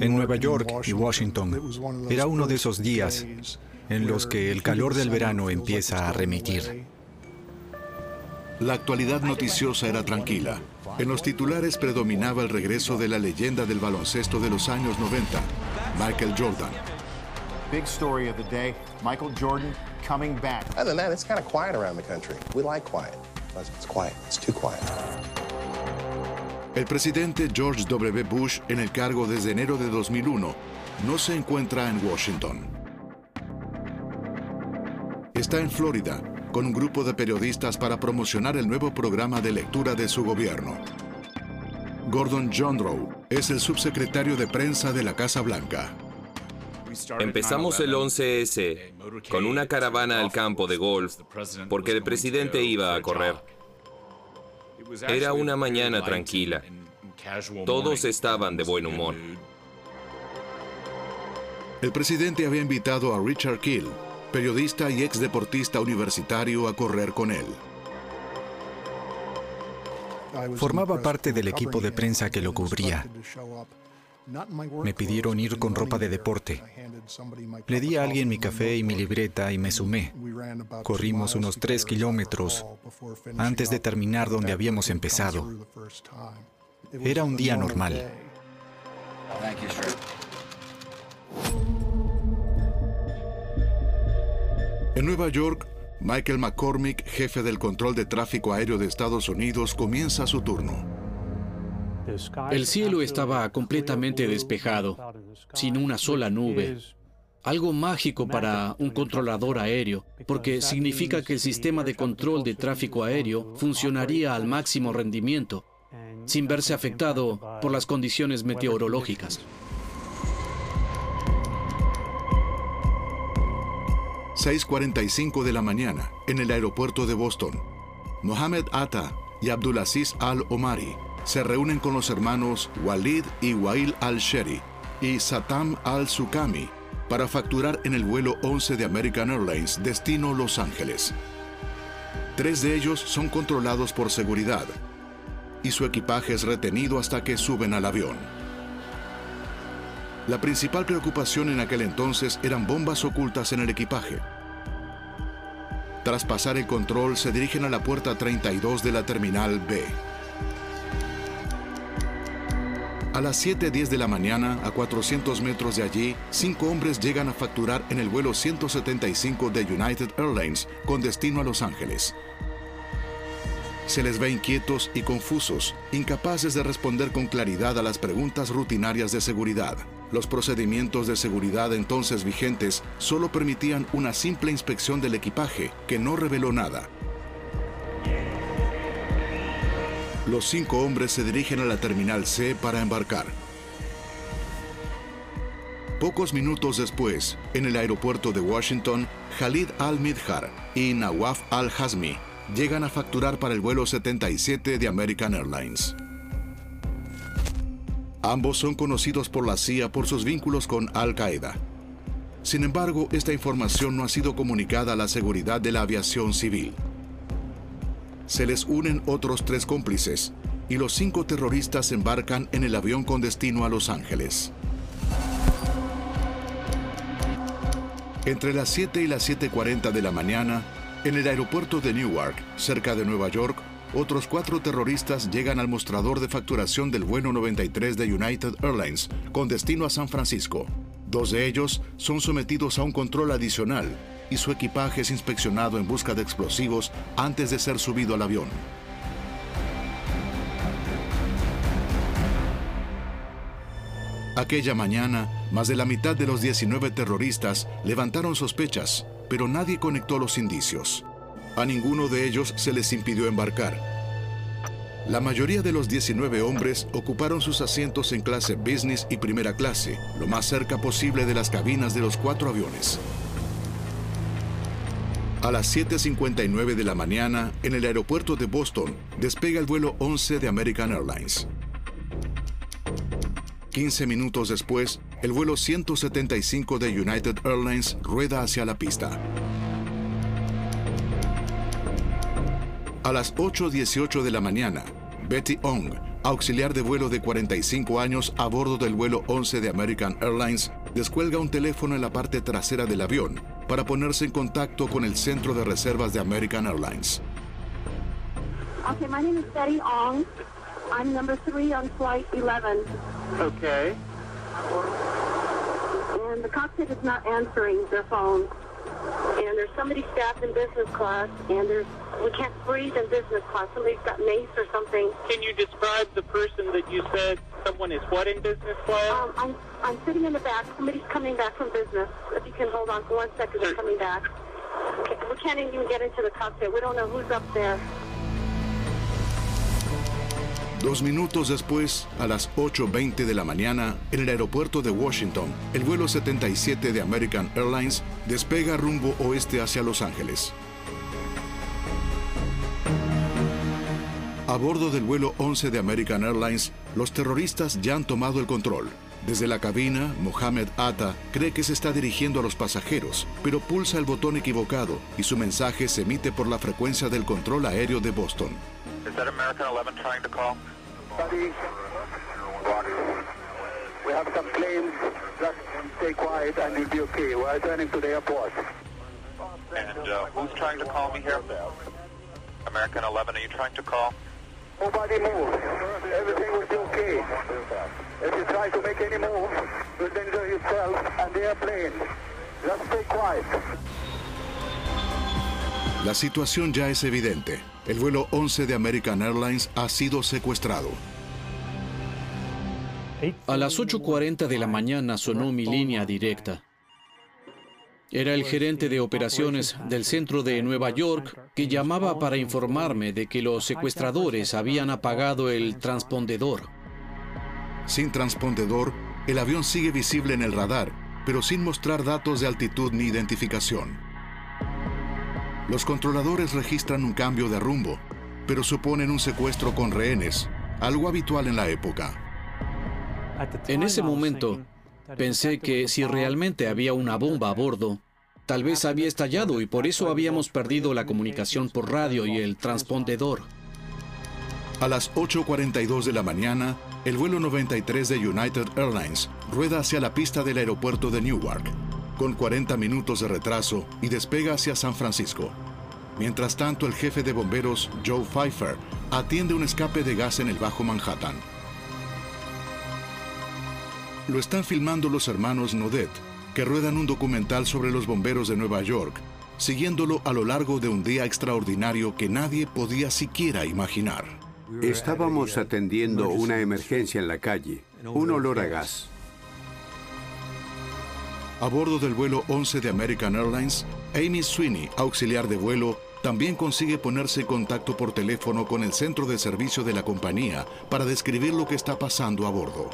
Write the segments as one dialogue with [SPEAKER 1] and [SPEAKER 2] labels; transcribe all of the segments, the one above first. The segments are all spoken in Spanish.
[SPEAKER 1] En Nueva York y Washington era uno de esos días en los que el calor del verano empieza a remitir.
[SPEAKER 2] La actualidad noticiosa era tranquila. En los titulares predominaba el regreso de la leyenda del baloncesto de los años 90, Michael Jordan.
[SPEAKER 3] Big story of the day, Michael Jordan coming back.
[SPEAKER 4] Other than that, it's kind of quiet around the country. We like quiet. It's quiet. It's too quiet.
[SPEAKER 2] El presidente George W. Bush, en el cargo desde enero de 2001, no se encuentra en Washington. Está en Florida, con un grupo de periodistas para promocionar el nuevo programa de lectura de su gobierno. Gordon Jondrow es el subsecretario de prensa de la Casa Blanca.
[SPEAKER 5] Empezamos el 11S con una caravana al campo de golf porque el presidente iba a correr. Era una mañana tranquila. Todos estaban de buen humor.
[SPEAKER 2] El presidente había invitado a Richard Kiel, periodista y ex deportista universitario, a correr con él.
[SPEAKER 1] Formaba parte del equipo de prensa que lo cubría. Me pidieron ir con ropa de deporte. Le di a alguien mi café y mi libreta y me sumé. Corrimos unos 3 kilómetros antes de terminar donde habíamos empezado. Era un día normal.
[SPEAKER 2] En Nueva York, Michael McCormick, jefe del control de tráfico aéreo de Estados Unidos, comienza su turno.
[SPEAKER 6] El cielo estaba completamente despejado, sin una sola nube. Algo mágico para un controlador aéreo, porque significa que el sistema de control de tráfico aéreo funcionaría al máximo rendimiento, sin verse afectado por las condiciones meteorológicas.
[SPEAKER 2] 6:45 de la mañana, en el aeropuerto de Boston. Mohamed Atta y Abdulaziz Al-Omari se reúnen con los hermanos Walid y Wail Al-Sheri y Satam Al-Sukami para facturar en el vuelo 11 de American Airlines, destino Los Ángeles. 3 de ellos son controlados por seguridad y su equipaje es retenido hasta que suben al avión. La principal preocupación en aquel entonces eran bombas ocultas en el equipaje. Tras pasar el control, se dirigen a la puerta 32 de la terminal B. A las 7:10 de la mañana, a 400 metros de allí, 5 hombres llegan a facturar en el vuelo 175 de United Airlines con destino a Los Ángeles. Se les ve inquietos y confusos, incapaces de responder con claridad a las preguntas rutinarias de seguridad. Los procedimientos de seguridad entonces vigentes solo permitían una simple inspección del equipaje, que no reveló nada. Los 5 hombres se dirigen a la terminal C para embarcar. Pocos minutos después, en el aeropuerto de Washington, Khalid Al-Midhar y Nawaf Al-Hazmi llegan a facturar para el vuelo 77 de American Airlines. Ambos son conocidos por la CIA por sus vínculos con Al-Qaeda. Sin embargo, esta información no ha sido comunicada a la seguridad de la aviación civil. Se les unen otros 3 cómplices y los 5 terroristas embarcan en el avión con destino a Los Ángeles. Entre las 7 y las 7:40 de la mañana, en el aeropuerto de Newark, cerca de Nueva York, otros 4 terroristas llegan al mostrador de facturación del vuelo 93 de United Airlines, con destino a San Francisco. 2 de ellos son sometidos a un control adicional y su equipaje es inspeccionado en busca de explosivos antes de ser subido al avión. Aquella mañana, más de la mitad de los 19 terroristas levantaron sospechas, pero nadie conectó los indicios. A ninguno de ellos se les impidió embarcar. La mayoría de los 19 hombres ocuparon sus asientos en clase business y primera clase, lo más cerca posible de las cabinas de los 4 aviones. A las 7:59 de la mañana, en el aeropuerto de Boston, despega el vuelo 11 de American Airlines. 15 minutos después, el vuelo 175 de United Airlines rueda hacia la pista. A las 8:18 de la mañana, Betty Ong, auxiliar de vuelo de 45 años a bordo del vuelo 11 de American Airlines, descuelga un teléfono en la parte trasera del avión para ponerse en contacto con el centro de reservas de American Airlines.
[SPEAKER 7] Okay, my name is Betty Ong. I'm number 3 on flight 11.
[SPEAKER 3] Okay.
[SPEAKER 7] And the cockpit is not answering their phone. And there's somebody staffed in business class, and we can't breathe in business class. Somebody's got mace or something.
[SPEAKER 8] Can you describe the person that you said someone is what in business class?
[SPEAKER 7] I'm sitting in the back. Somebody's coming back from business. If you can hold on for 1 second, they're coming back. Okay, we can't even get into the cockpit. We don't know who's up there.
[SPEAKER 2] 2 minutos después, a las 8:20 de la mañana, en el aeropuerto de Washington, el vuelo 77 de American Airlines despega rumbo oeste hacia Los Ángeles. A bordo del vuelo 11 de American Airlines, los terroristas ya han tomado el control. Desde la cabina, Mohamed Atta cree que se está dirigiendo a los pasajeros, pero pulsa el botón equivocado y su mensaje se emite por la frecuencia del control aéreo de Boston.
[SPEAKER 9] Is that American 11 trying to call?
[SPEAKER 10] Buddy, we have some planes. Just stay quiet and you'll be okay. We're turning to the airport.
[SPEAKER 9] And who's trying to call me here? American 11, are you trying to call?
[SPEAKER 10] Nobody move. Everything will be okay. If you try to make any move, you'll danger yourself and the airplane. Just stay quiet.
[SPEAKER 2] La situación ya es evidente. El vuelo 11 de American Airlines ha sido secuestrado.
[SPEAKER 6] A las 8:40 de la mañana sonó mi línea directa. Era el gerente de operaciones del centro de Nueva York que llamaba para informarme de que los secuestradores habían apagado el transpondedor.
[SPEAKER 2] Sin transpondedor, el avión sigue visible en el radar, pero sin mostrar datos de altitud ni identificación. Los controladores registran un cambio de rumbo, pero suponen un secuestro con rehenes, algo habitual en la época.
[SPEAKER 6] En ese momento, pensé que si realmente había una bomba a bordo, tal vez había estallado y por eso habíamos perdido la comunicación por radio y el transpondedor.
[SPEAKER 2] A las 8:42 de la mañana, el vuelo 93 de United Airlines rueda hacia la pista del aeropuerto de Newark, con 40 minutos de retraso y despega hacia San Francisco. Mientras tanto, el jefe de bomberos, Joe Pfeiffer, atiende un escape de gas en el Bajo Manhattan. Lo están filmando los hermanos Nodet, que ruedan un documental sobre los bomberos de Nueva York, siguiéndolo a lo largo de un día extraordinario que nadie podía siquiera imaginar.
[SPEAKER 11] Estábamos atendiendo una emergencia en la calle, un olor a gas.
[SPEAKER 2] A bordo del vuelo 11 de American Airlines, Amy Sweeney, auxiliar de vuelo, también consigue ponerse en contacto por teléfono con el centro de servicio de la compañía para describir lo que está pasando a bordo.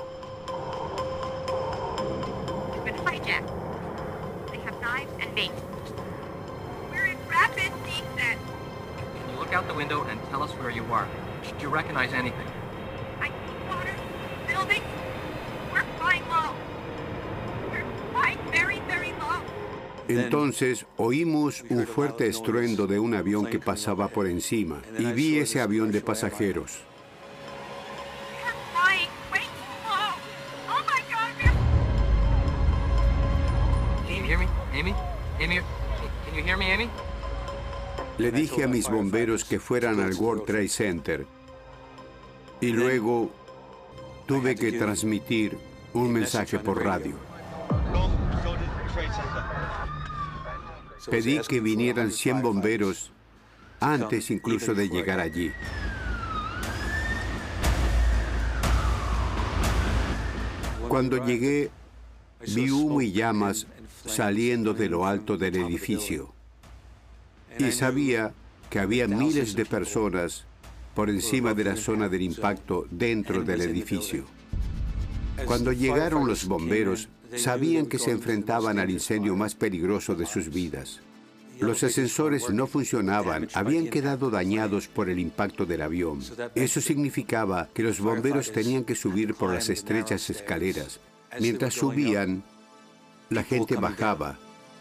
[SPEAKER 11] Entonces oímos un fuerte estruendo de un avión que pasaba por encima y vi ese avión de pasajeros. Le dije a mis bomberos que fueran al World Trade Center y luego tuve que transmitir un mensaje por radio. Pedí que vinieran 100 bomberos antes incluso de llegar allí. Cuando llegué, vi humo y llamas saliendo de lo alto del edificio. Y sabía que había miles de personas por encima de la zona del impacto dentro del edificio. Cuando llegaron los bomberos, sabían que se enfrentaban al incendio más peligroso de sus vidas. Los ascensores no funcionaban, habían quedado dañados por el impacto del avión. Eso significaba que los bomberos tenían que subir por las estrechas escaleras. Mientras subían, la gente bajaba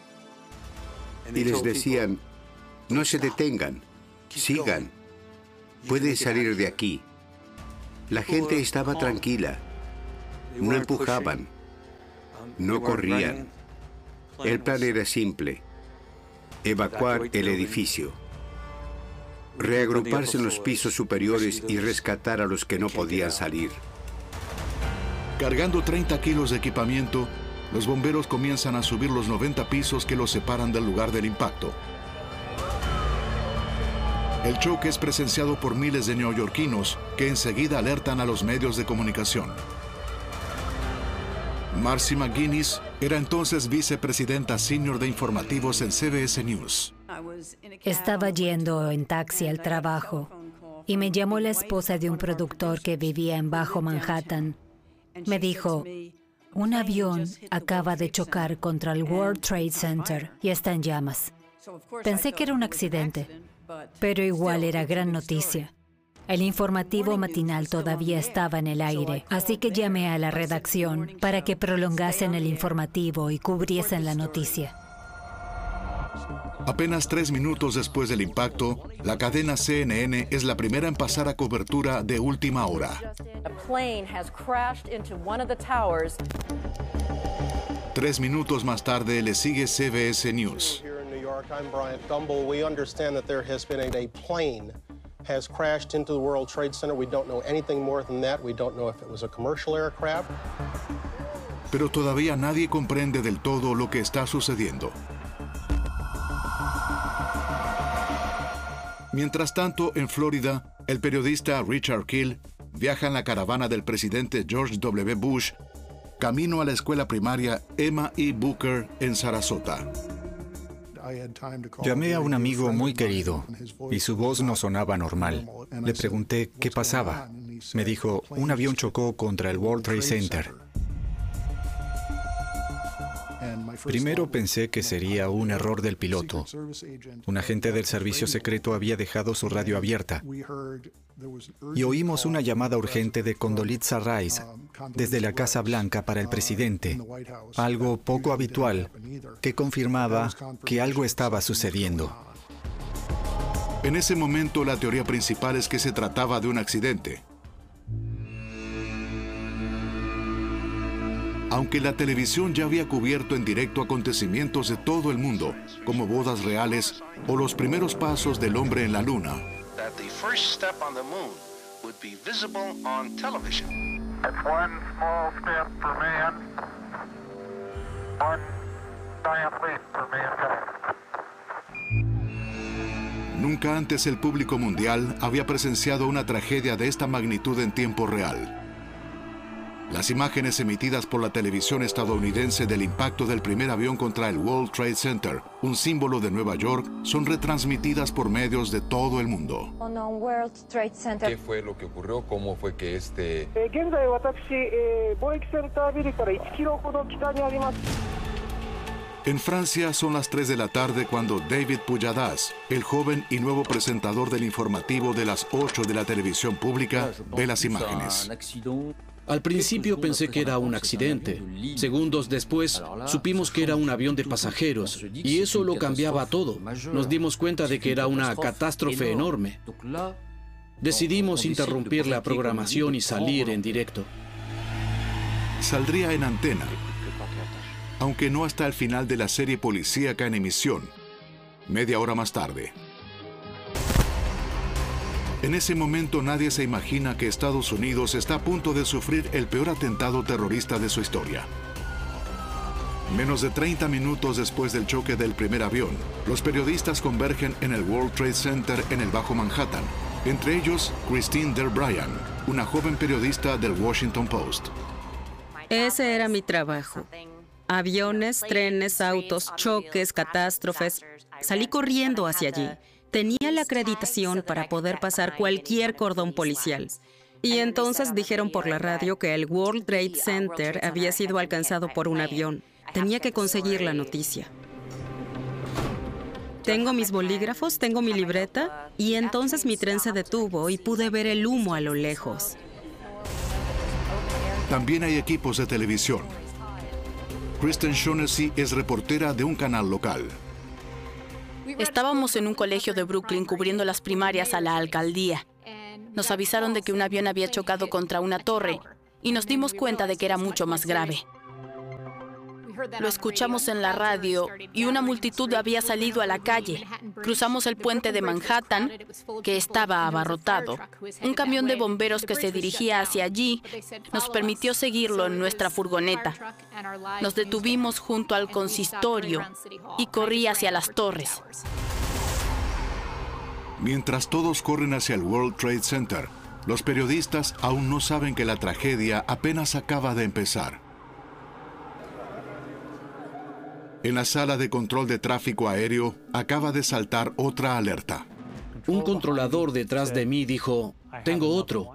[SPEAKER 11] y les decían, no se detengan, sigan, pueden salir de aquí. La gente estaba tranquila. No empujaban. No corrían. El plan era simple: evacuar el edificio, reagruparse en los pisos superiores y rescatar a los que no podían salir.
[SPEAKER 2] Cargando 30 kilos de equipamiento, los bomberos comienzan a subir los 90 pisos que los separan del lugar del impacto. El choque es presenciado por miles de neoyorquinos que enseguida alertan a los medios de comunicación. Marcy McGuinness era entonces vicepresidenta senior de informativos en CBS News.
[SPEAKER 12] Estaba yendo en taxi al trabajo y me llamó la esposa de un productor que vivía en Bajo Manhattan. Me dijo: un avión acaba de chocar contra el World Trade Center y está en llamas. Pensé que era un accidente, pero igual era gran noticia. El informativo matinal todavía estaba en el aire, así que llamé a la redacción para que prolongasen el informativo y cubriesen la noticia.
[SPEAKER 2] Apenas 3 minutos después del impacto, la cadena CNN es la primera en pasar a cobertura de última hora. 3 minutos más tarde le sigue CBS News.
[SPEAKER 4] Has crashed into the World Trade Center. We don't know anything more than that. We don't know if it was a commercial aircraft.
[SPEAKER 2] Pero todavía nadie comprende del todo lo que está sucediendo. Mientras tanto, en Florida, el periodista Richard Kiel viaja en la caravana del presidente George W. Bush camino a la escuela primaria Emma E. Booker en Sarasota.
[SPEAKER 1] Llamé a un amigo muy querido y su voz no sonaba normal. Le pregunté qué pasaba. Me dijo: un avión chocó contra el World Trade Center. Primero pensé que sería un error del piloto. Un agente del servicio secreto había dejado su radio abierta. Y oímos una llamada urgente de Condoleezza Rice desde la Casa Blanca para el presidente, algo poco habitual que confirmaba que algo estaba sucediendo.
[SPEAKER 2] En ese momento, la teoría principal es que se trataba de un accidente. Aunque la televisión ya había cubierto en directo acontecimientos de todo el mundo, como bodas reales o los primeros pasos del hombre en la luna. Nunca antes el público mundial había presenciado una tragedia de esta magnitud en tiempo real. Las imágenes emitidas por la televisión estadounidense del impacto del primer avión contra el World Trade Center, un símbolo de Nueva York, son retransmitidas por medios de todo el mundo.
[SPEAKER 13] ¿Qué fue lo que ocurrió? ¿Cómo fue que
[SPEAKER 2] En Francia son las 3 de la tarde cuando David Pujadas, el joven y nuevo presentador del informativo de las 8 de la televisión pública, ve las imágenes.
[SPEAKER 6] Al principio pensé que era un accidente. Segundos después, supimos que era un avión de pasajeros, y eso lo cambiaba todo. Nos dimos cuenta de que era una catástrofe enorme. Decidimos interrumpir la programación y salir en directo.
[SPEAKER 2] Saldría en antena, aunque no hasta el final de la serie policíaca en emisión, media hora más tarde. En ese momento nadie se imagina que Estados Unidos está a punto de sufrir el peor atentado terrorista de su historia. Menos de 30 minutos después del choque del primer avión, los periodistas convergen en el World Trade Center en el Bajo Manhattan, entre ellos Christine Del Bryan, una joven periodista del Washington Post.
[SPEAKER 14] Ese era mi trabajo. Aviones, trenes, autos, choques, catástrofes. Salí corriendo hacia allí. Tenía la acreditación para poder pasar cualquier cordón policial. Y entonces dijeron por la radio que el World Trade Center había sido alcanzado por un avión. Tenía que conseguir la noticia. Tengo mis bolígrafos, tengo mi libreta, y entonces mi tren se detuvo y pude ver el humo a lo lejos.
[SPEAKER 2] También hay equipos de televisión. Kristen Shaughnessy es reportera de un canal local.
[SPEAKER 15] Estábamos en un colegio de Brooklyn cubriendo las primarias a la alcaldía. nos avisaron de que un avión había chocado contra una torre y nos dimos cuenta de que era mucho más grave. Lo escuchamos en la radio y una multitud había salido a la calle. Cruzamos el puente de Manhattan, que estaba abarrotado. Un camión de bomberos que se dirigía hacia allí nos permitió seguirlo en nuestra furgoneta. Nos detuvimos junto al consistorio y corrí hacia las torres.
[SPEAKER 2] Mientras todos corren hacia el World Trade Center, los periodistas aún no saben que la tragedia apenas acaba de empezar. En la sala de control de tráfico aéreo acaba de saltar otra alerta.
[SPEAKER 6] Un controlador detrás de mí dijo, tengo otro.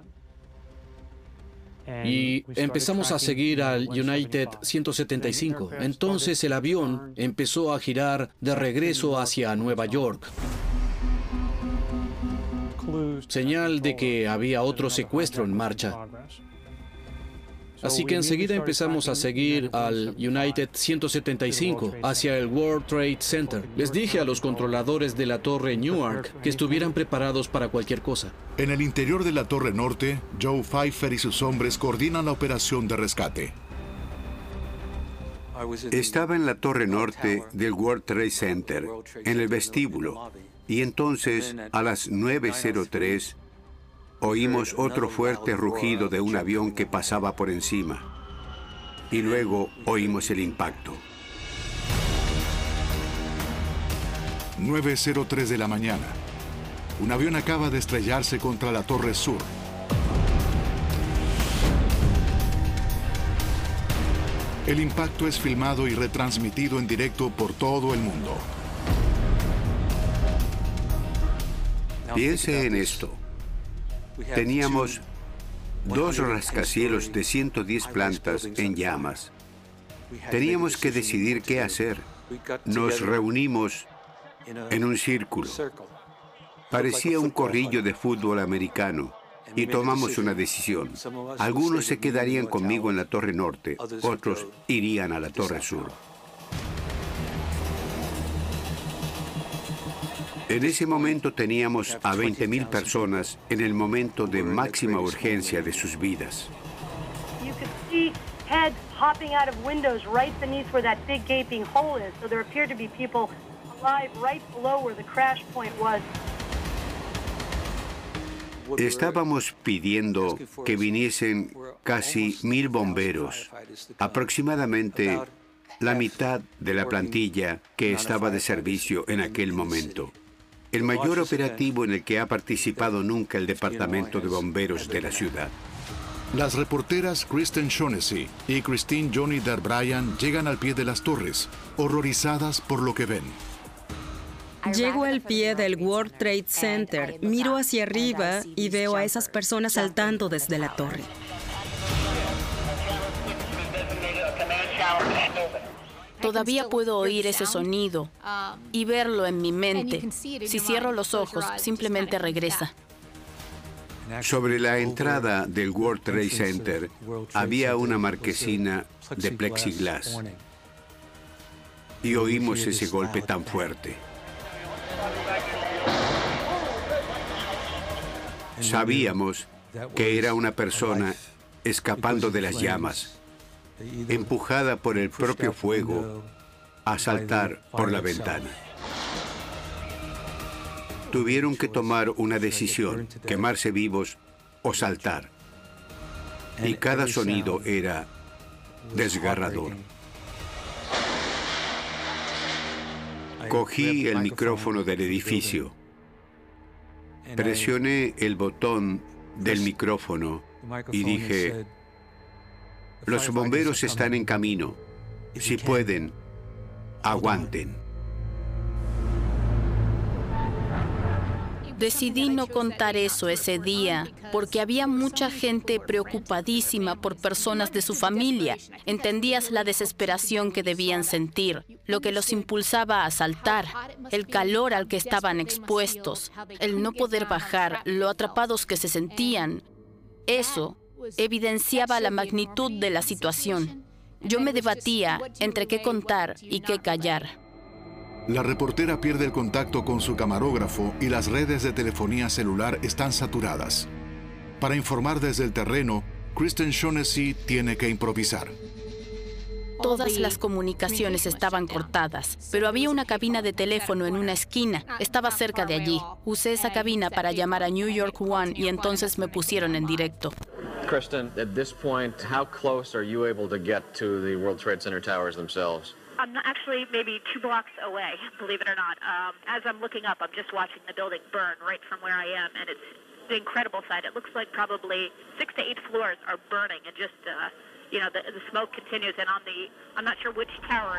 [SPEAKER 6] Y empezamos a seguir al United 175. Entonces el avión empezó a girar de regreso hacia Nueva York. Señal de que había otro secuestro en marcha. Así que enseguida empezamos a seguir al United 175 hacia el World Trade Center. Les dije a los controladores de la Torre Newark que estuvieran preparados para cualquier cosa.
[SPEAKER 2] En el interior de la Torre Norte, Joe Pfeiffer y sus hombres coordinan la operación de rescate.
[SPEAKER 11] Estaba en la Torre Norte del World Trade Center, en el vestíbulo, y entonces, a las 9:03, oímos otro fuerte rugido de un avión que pasaba por encima. Y luego oímos el impacto.
[SPEAKER 2] 9:03 de la mañana. Un avión acaba de estrellarse contra la Torre Sur. El impacto es filmado y retransmitido en directo por todo el mundo.
[SPEAKER 11] Piense en esto. Teníamos 2 rascacielos de 110 plantas en llamas. Teníamos que decidir qué hacer. Nos reunimos en un círculo. Parecía un corrillo de fútbol americano y tomamos una decisión. Algunos se quedarían conmigo en la Torre Norte, otros irían a la Torre Sur. En ese momento teníamos a 20,000 personas en el momento de máxima urgencia de sus vidas. Estábamos pidiendo que viniesen casi 1,000 bomberos, aproximadamente la mitad de la plantilla que estaba de servicio en aquel momento. El mayor operativo en el que ha participado nunca el Departamento de Bomberos de la ciudad.
[SPEAKER 2] Las reporteras Kristen Shaughnessy y Christine Johnny Darbryan llegan al pie de las torres, horrorizadas por lo que ven.
[SPEAKER 14] Llego al pie del World Trade Center, miro hacia arriba y veo a esas personas saltando desde la torre.
[SPEAKER 15] Todavía puedo oír ese sonido y verlo en mi mente. Si cierro los ojos, simplemente regresa.
[SPEAKER 11] Sobre la entrada del World Trade Center había una marquesina de plexiglas y oímos ese golpe tan fuerte. Sabíamos que era una persona escapando de las llamas, empujada por el propio fuego a saltar por la ventana. Tuvieron que tomar una decisión, quemarse vivos o saltar. Y cada sonido era desgarrador. Cogí el micrófono del edificio. Presioné el botón del micrófono y dije: los bomberos están en camino. Si pueden, aguanten.
[SPEAKER 15] Decidí no contar eso ese día porque había mucha gente preocupadísima por personas de su familia. Entendías la desesperación que debían sentir, lo que los impulsaba a saltar, el calor al que estaban expuestos, el no poder bajar, lo atrapados que se sentían. Eso evidenciaba la magnitud de la situación. Yo me debatía entre qué contar y qué callar.
[SPEAKER 2] La reportera pierde el contacto con su camarógrafo y las redes de telefonía celular están saturadas. Para informar desde el terreno, Kristen Shaughnessy tiene que improvisar.
[SPEAKER 15] Todas las comunicaciones estaban cortadas, pero había una cabina de teléfono en una esquina. Estaba cerca de allí. Usé esa cabina para llamar a New York One y entonces me pusieron en directo.
[SPEAKER 16] Kristen, at this point, how close are you able to get to the World Trade Center towers themselves?
[SPEAKER 17] I'm actually maybe 2 blocks away, believe it or not. As I'm looking up, I'm just watching the building burn right from where I am, and it's an incredible sight. It looks like probably 6 to 8 floors are burning, and just, you know, the smoke continues, and I'm not sure which tower.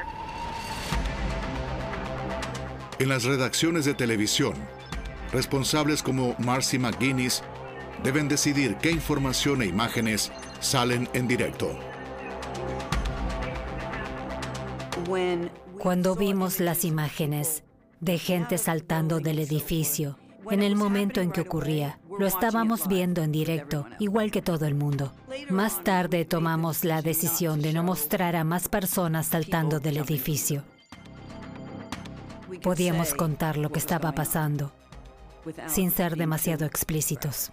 [SPEAKER 2] En las redacciones de televisión, responsables como Marcy McGuinness deben decidir qué información e imágenes salen en directo.
[SPEAKER 12] Cuando vimos las imágenes de gente saltando del edificio, en el momento en que ocurría, lo estábamos viendo en directo, igual que todo el mundo. Más tarde tomamos la decisión de no mostrar a más personas saltando del edificio. Podíamos contar lo que estaba pasando, sin ser demasiado explícitos.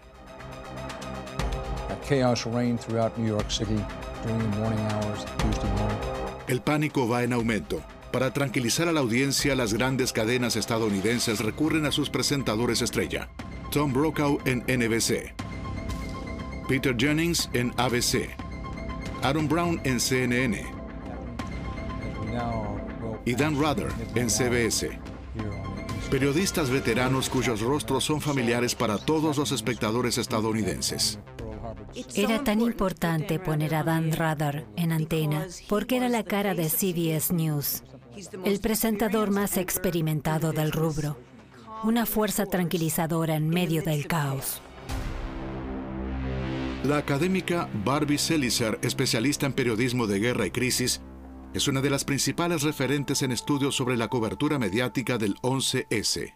[SPEAKER 18] Chaos reigned throughout New York City during the morning hours of Tuesday morning.
[SPEAKER 2] El pánico va en aumento. Para tranquilizar a la audiencia, las grandes cadenas estadounidenses recurren a sus presentadores estrella. Tom Brokaw en NBC, Peter Jennings en ABC, Aaron Brown en CNN y Dan Rather en CBS. Periodistas veteranos cuyos rostros son familiares para todos los espectadores estadounidenses.
[SPEAKER 12] Era tan importante poner a Dan Rather en antena porque era la cara de CBS News, el presentador más experimentado del rubro, una fuerza tranquilizadora en medio del caos.
[SPEAKER 2] La académica Barbie Selizer, especialista en periodismo de guerra y crisis, es una de las principales referentes en estudios sobre la cobertura mediática del 11S.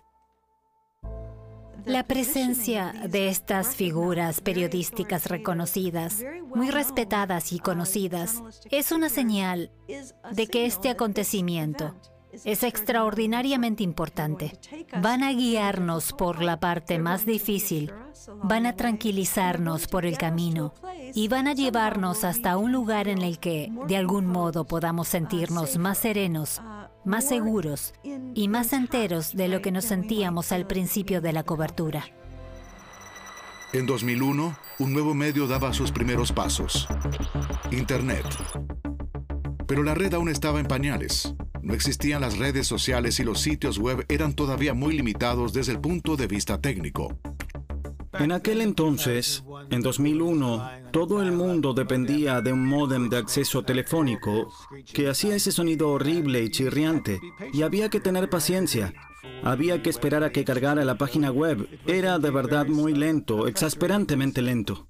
[SPEAKER 12] La presencia de estas figuras periodísticas reconocidas, muy respetadas y conocidas, es una señal de que este acontecimiento es extraordinariamente importante. Van a guiarnos por la parte más difícil, van a tranquilizarnos por el camino y van a llevarnos hasta un lugar en el que, de algún modo, podamos sentirnos más serenos, más seguros y más enteros de lo que nos sentíamos al principio de la cobertura.
[SPEAKER 2] En 2001, un nuevo medio daba sus primeros pasos: Internet. Pero la red aún estaba en pañales. No existían las redes sociales y los sitios web eran todavía muy limitados desde el punto de vista técnico.
[SPEAKER 6] En aquel entonces, en 2001, todo el mundo dependía de un módem de acceso telefónico que hacía ese sonido horrible y chirriante, y había que tener paciencia. Había que esperar a que cargara la página web. Era de verdad muy lento, exasperantemente lento.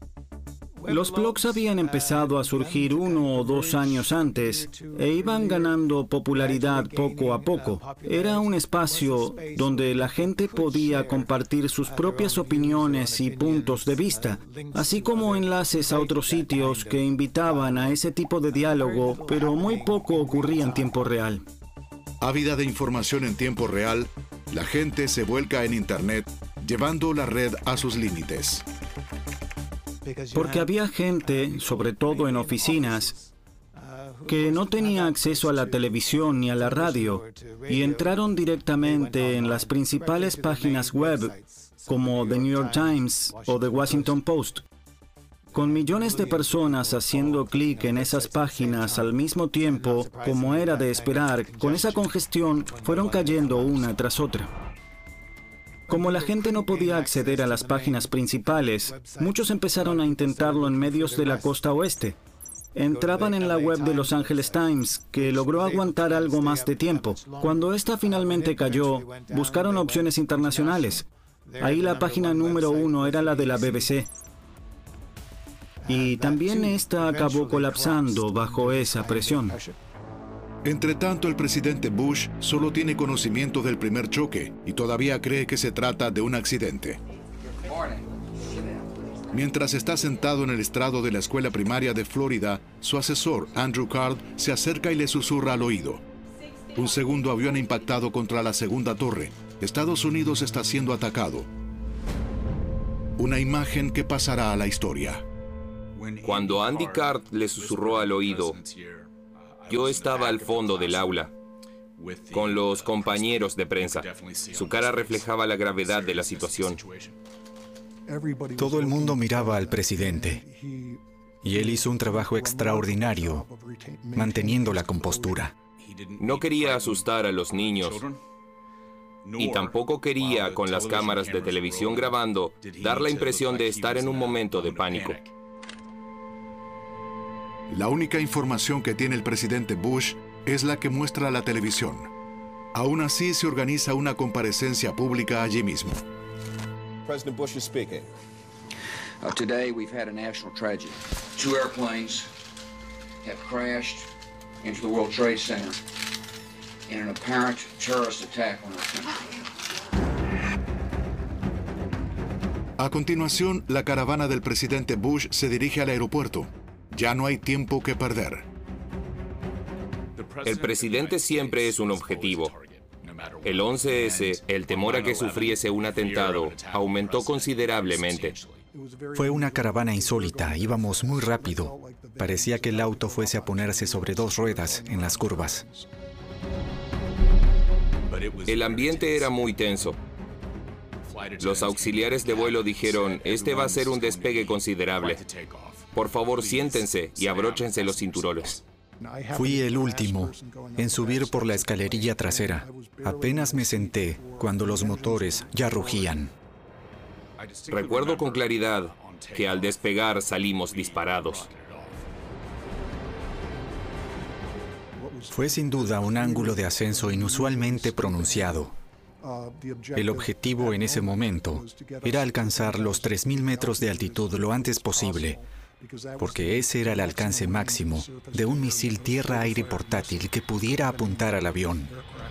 [SPEAKER 6] Los blogs habían empezado a surgir 1 o 2 años antes e iban ganando popularidad poco a poco. Era un espacio donde la gente podía compartir sus propias opiniones y puntos de vista, así como enlaces a otros sitios que invitaban a ese tipo de diálogo, pero muy poco ocurría en tiempo real.
[SPEAKER 2] Ávida de información en tiempo real, la gente se vuelca en Internet, llevando la red a sus límites.
[SPEAKER 6] Porque había gente, sobre todo en oficinas, que no tenía acceso a la televisión ni a la radio y entraron directamente en las principales páginas web como The New York Times o The Washington Post. Con millones de personas haciendo clic en esas páginas al mismo tiempo, como era de esperar, con esa congestión fueron cayendo una tras otra. Como la gente no podía acceder a las páginas principales, muchos empezaron a intentarlo en medios de la costa oeste. Entraban en la web de Los Angeles Times, que logró aguantar algo más de tiempo. Cuando esta finalmente cayó, buscaron opciones internacionales. Ahí la página número 1 era la de la BBC. Y también esta acabó colapsando bajo esa presión.
[SPEAKER 2] Entretanto, el presidente Bush solo tiene conocimiento del primer choque y todavía cree que se trata de un accidente. Mientras está sentado en el estrado de la escuela primaria de Florida, su asesor, Andrew Card, se acerca y le susurra al oído: un segundo avión ha impactado contra la segunda torre. Estados Unidos está siendo atacado. Una imagen que pasará a la historia.
[SPEAKER 5] Cuando Andy Card le susurró al oído, yo estaba al fondo del aula, con los compañeros de prensa. Su cara reflejaba la gravedad de la situación.
[SPEAKER 1] Todo el mundo miraba al presidente, y él hizo un trabajo extraordinario, manteniendo la compostura.
[SPEAKER 5] No quería asustar a los niños, y tampoco quería, con las cámaras de televisión grabando, dar la impresión de estar en un momento de pánico.
[SPEAKER 2] La única información que tiene el presidente Bush es la que muestra la televisión. Aún así, se organiza una comparecencia pública allí mismo.
[SPEAKER 19] President Bush is speaking.
[SPEAKER 20] Today we've had a national tragedy. 2 airplanes have crashed into the World Trade Center in an apparent terrorist attack on our country.
[SPEAKER 2] A continuación, la caravana del presidente Bush se dirige al aeropuerto. Ya no hay tiempo que perder.
[SPEAKER 5] El presidente siempre es un objetivo. El 11S, el temor a que sufriese un atentado, aumentó considerablemente.
[SPEAKER 1] Fue una caravana insólita, íbamos muy rápido. Parecía que el auto fuese a ponerse sobre 2 ruedas en las curvas.
[SPEAKER 5] El ambiente era muy tenso. Los auxiliares de vuelo dijeron, este va a ser un despegue considerable. Por favor, siéntense y abróchense los cinturones.
[SPEAKER 1] Fui el último en subir por la escalerilla trasera. Apenas me senté cuando los motores ya rugían.
[SPEAKER 5] Recuerdo con claridad que al despegar salimos disparados.
[SPEAKER 1] Fue sin duda un ángulo de ascenso inusualmente pronunciado. El objetivo en ese momento era alcanzar los 3.000 metros de altitud lo antes posible, porque ese era el alcance máximo de un misil tierra-aire portátil que pudiera apuntar al avión.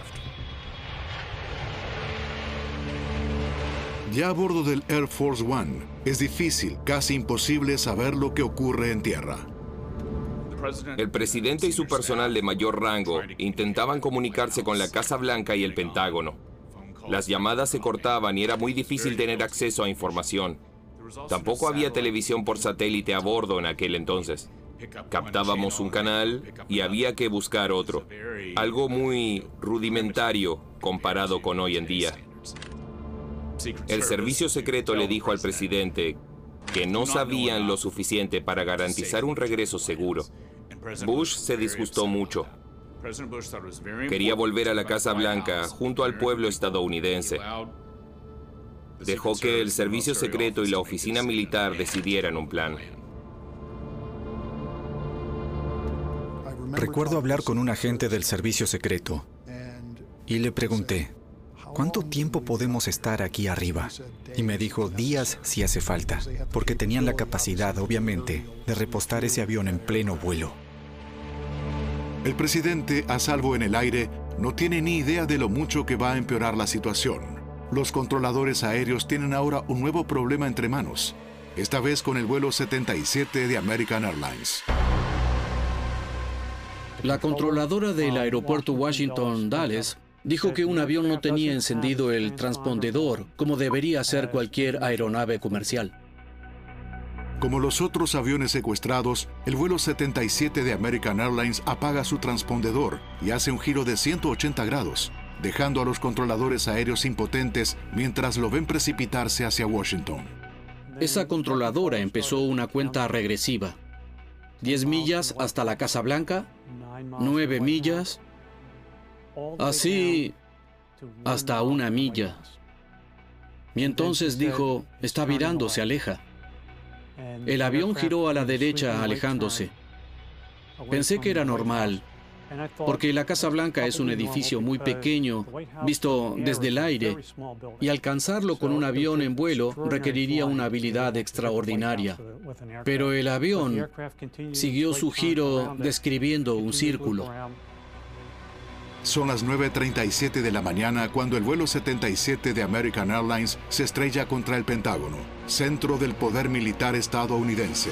[SPEAKER 2] Ya a bordo del Air Force One, es difícil, casi imposible saber lo que ocurre en tierra.
[SPEAKER 5] El presidente y su personal de mayor rango intentaban comunicarse con la Casa Blanca y el Pentágono. Las llamadas se cortaban y era muy difícil tener acceso a información. Tampoco había televisión por satélite a bordo en aquel entonces. Captábamos un canal y había que buscar otro. Algo muy rudimentario comparado con hoy en día. El servicio secreto le dijo al presidente que no sabían lo suficiente para garantizar un regreso seguro. Bush se disgustó mucho. Quería volver a la Casa Blanca junto al pueblo estadounidense. Dejó que el servicio secreto y la oficina militar decidieran un plan.
[SPEAKER 1] Recuerdo hablar con un agente del servicio secreto y le pregunté, ¿cuánto tiempo podemos estar aquí arriba? Y me dijo, días si hace falta, porque tenían la capacidad, obviamente, de repostar ese avión en pleno vuelo.
[SPEAKER 2] El presidente, a salvo en el aire, no tiene ni idea de lo mucho que va a empeorar la situación. Los controladores aéreos tienen ahora un nuevo problema entre manos, esta vez con el vuelo 77 de American Airlines.
[SPEAKER 6] La controladora del aeropuerto Washington Dulles dijo que un avión no tenía encendido el transpondedor como debería hacer cualquier aeronave comercial.
[SPEAKER 2] Como los otros aviones secuestrados, el vuelo 77 de American Airlines apaga su transpondedor y hace un giro de 180 grados, dejando a los controladores aéreos impotentes mientras lo ven precipitarse hacia Washington.
[SPEAKER 6] Esa controladora empezó una cuenta regresiva. 10 millas hasta la Casa Blanca, 9 millas, así hasta 1 milla. Y entonces dijo, está virando, se aleja. El avión giró a la derecha, alejándose. Pensé que era normal, porque la Casa Blanca es un edificio muy pequeño, visto desde el aire, y alcanzarlo con un avión en vuelo requeriría una habilidad extraordinaria. Pero el avión siguió su giro describiendo un círculo.
[SPEAKER 2] Son las 9:37 de la mañana cuando el vuelo 77 de American Airlines se estrella contra el Pentágono, centro del poder militar estadounidense.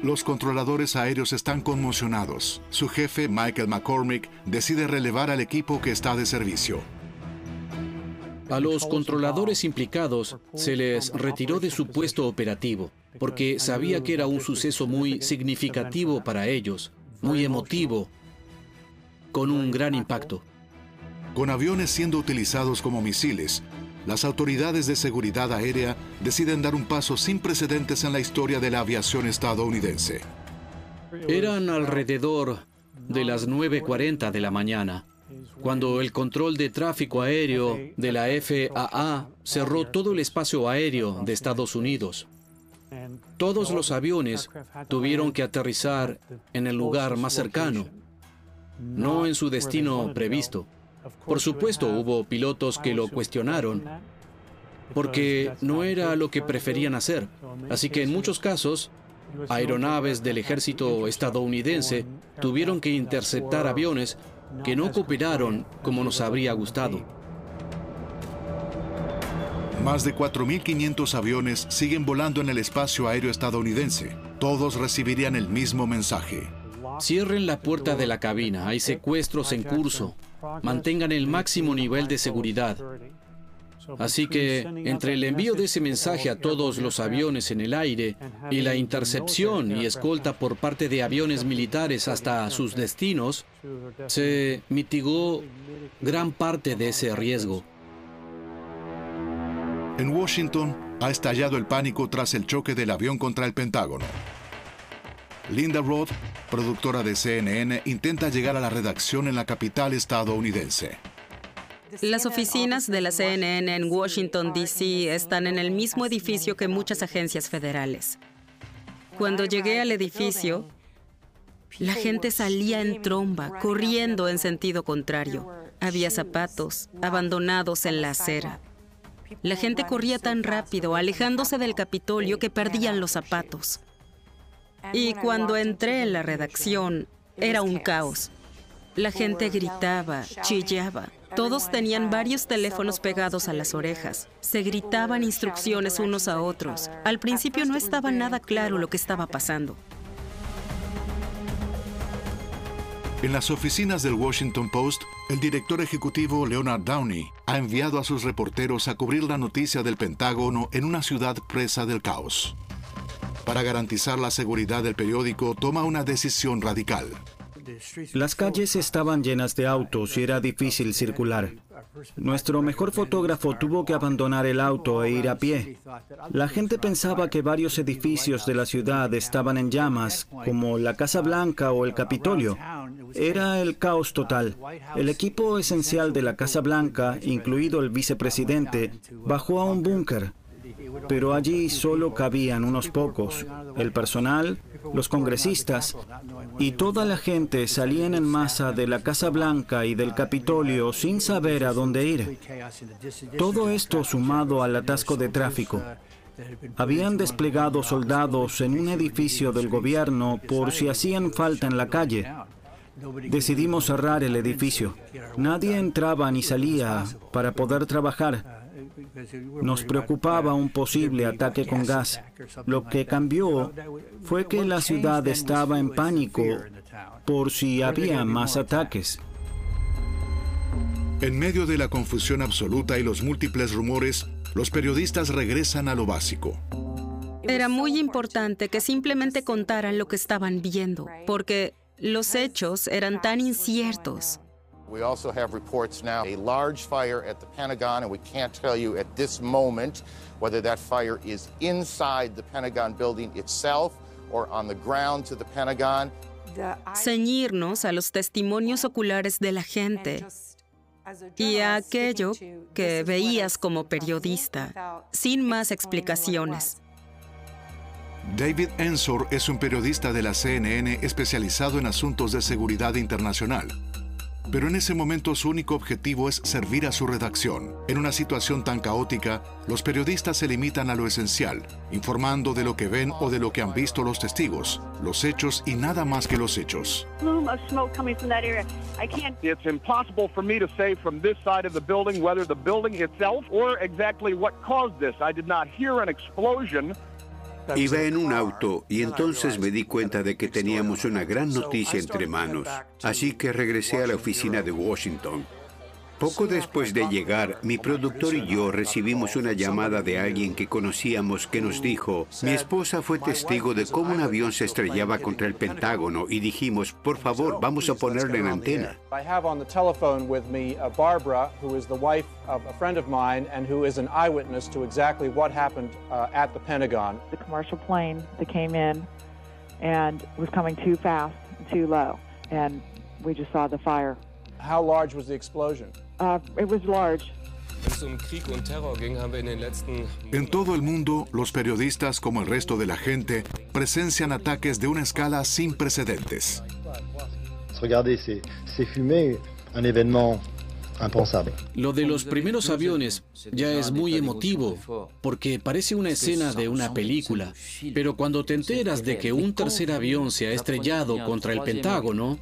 [SPEAKER 2] Los controladores aéreos están conmocionados. Su jefe, Michael McCormick, decide relevar al equipo que está de servicio.
[SPEAKER 6] A los controladores implicados se les retiró de su puesto operativo, porque sabía que era un suceso muy significativo para ellos, muy emotivo, con un gran impacto.
[SPEAKER 2] Con aviones siendo utilizados como misiles, las autoridades de seguridad aérea deciden dar un paso sin precedentes en la historia de la aviación estadounidense.
[SPEAKER 6] Eran alrededor de las 9:40 de la mañana, cuando el control de tráfico aéreo de la FAA cerró todo el espacio aéreo de Estados Unidos. Todos los aviones tuvieron que aterrizar en el lugar más cercano, no en su destino previsto. Por supuesto, hubo pilotos que lo cuestionaron, porque no era lo que preferían hacer. Así que en muchos casos, aeronaves del ejército estadounidense tuvieron que interceptar aviones que no cooperaron como nos habría gustado.
[SPEAKER 2] Más de 4.500 aviones siguen volando en el espacio aéreo estadounidense. Todos recibirían el mismo mensaje.
[SPEAKER 6] Cierren la puerta de la cabina, hay secuestros en curso. Mantengan el máximo nivel de seguridad. Así que, entre el envío de ese mensaje a todos los aviones en el aire y la intercepción y escolta por parte de aviones militares hasta sus destinos, se mitigó gran parte de ese riesgo.
[SPEAKER 2] En Washington ha estallado el pánico tras el choque del avión contra el Pentágono. Linda Roth, productora de CNN, intenta llegar a la redacción en la capital estadounidense.
[SPEAKER 14] Las oficinas de la CNN en Washington, D.C. están en el mismo edificio que muchas agencias federales. Cuando llegué al edificio, la gente salía en tromba, corriendo en sentido contrario. Había zapatos abandonados en la acera. La gente corría tan rápido, alejándose del Capitolio, que perdían los zapatos. Y cuando entré en la redacción, era un caos. La gente gritaba, chillaba. Todos tenían varios teléfonos pegados a las orejas. Se gritaban instrucciones unos a otros. Al principio no estaba nada claro lo que estaba pasando.
[SPEAKER 2] En las oficinas del Washington Post, el director ejecutivo Leonard Downey ha enviado a sus reporteros a cubrir la noticia del Pentágono en una ciudad presa del caos. Para garantizar la seguridad del periódico, toma una decisión radical.
[SPEAKER 21] Las calles estaban llenas de autos y era difícil circular. Nuestro mejor fotógrafo tuvo que abandonar el auto e ir a pie. La gente pensaba que varios edificios de la ciudad estaban en llamas, como la Casa Blanca o el Capitolio. Era el caos total. El equipo esencial de la Casa Blanca, incluido el vicepresidente, bajó a un búnker. Pero allí solo cabían unos pocos. El personal, los congresistas y toda la gente salían en masa de la Casa Blanca y del Capitolio sin saber a dónde ir. Todo esto sumado al atasco de tráfico. Habían desplegado soldados en un edificio del gobierno por si hacían falta en la calle. Decidimos cerrar el edificio. Nadie entraba ni salía para poder trabajar. Nos preocupaba un posible ataque con gas. Lo que cambió fue que la ciudad estaba en pánico por si había más ataques.
[SPEAKER 2] En medio de la confusión absoluta y los múltiples rumores, los periodistas regresan a lo básico.
[SPEAKER 14] Era muy importante que simplemente contaran lo que estaban viendo, porque los hechos eran tan inciertos.
[SPEAKER 22] We also have reports now a large fire at the Pentagon, and we can't tell you at this moment whether that fire is inside the Pentagon building itself or on the ground to the Pentagon.
[SPEAKER 14] Ceñirnos a los testimonios oculares de la gente y a aquello que veías como periodista, sin más explicaciones.
[SPEAKER 2] David Ensor es un periodista de la CNN especializado en asuntos de seguridad internacional. Pero en ese momento su único objetivo es servir a su redacción. En una situación tan caótica, los periodistas se limitan a lo esencial, informando de lo que ven o de lo que han visto los testigos, los hechos y nada más que los hechos.
[SPEAKER 23] It's impossible for me to say from this side of the building whether the building itself or exactly what caused this. I did not hear an explosion.
[SPEAKER 11] Iba en un auto y entonces me di cuenta de que teníamos una gran noticia entre manos. Así que regresé a la oficina de Washington. Poco después de llegar, mi productor y yo recibimos una llamada de alguien que conocíamos que nos dijo: mi esposa fue testigo de cómo un avión se estrellaba contra el Pentágono y dijimos, por favor, vamos a ponerle en antena.
[SPEAKER 3] I have on the telephone with me Barbara, who is the wife of a friend of mine and who is an eyewitness to exactly what happened at the Pentagon.
[SPEAKER 7] The commercial plane that came in and was coming too fast, too low, and we just saw the fire.
[SPEAKER 3] How large was the explosion?
[SPEAKER 7] It was large.
[SPEAKER 2] En todo el mundo, los periodistas, como el resto de la gente, presencian ataques de una escala sin precedentes.
[SPEAKER 8] Regardez ces fumées, un événement impensable.
[SPEAKER 6] Lo de los primeros aviones ya es muy emotivo, porque parece una escena de una película. Pero cuando te enteras de que un tercer avión se ha estrellado contra el Pentágono,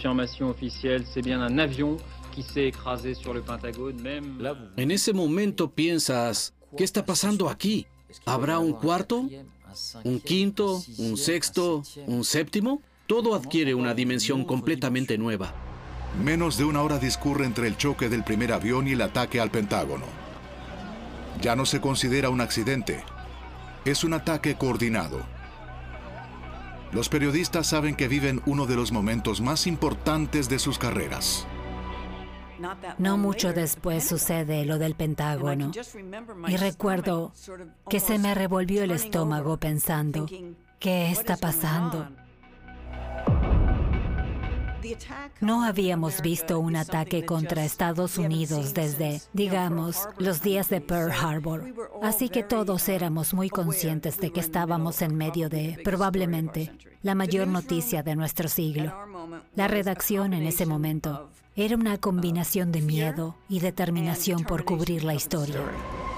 [SPEAKER 6] en ese momento piensas, ¿qué está pasando aquí? ¿Habrá un cuarto? ¿Un quinto? ¿Un sexto? ¿Un séptimo? Todo adquiere una dimensión completamente nueva.
[SPEAKER 2] Menos de una hora discurre entre el choque del primer avión y el ataque al Pentágono. Ya no se considera un accidente. Es un ataque coordinado. Los periodistas saben que viven uno de los momentos más importantes de sus carreras.
[SPEAKER 12] No mucho después sucede lo del Pentágono. Y recuerdo que se me revolvió el estómago pensando, ¿qué está pasando? No habíamos visto un ataque contra Estados Unidos desde, digamos, los días de Pearl Harbor. Así que todos éramos muy conscientes de que estábamos en medio de, probablemente, la mayor noticia de nuestro siglo. La redacción en ese momento era una combinación de miedo y determinación por cubrir la historia.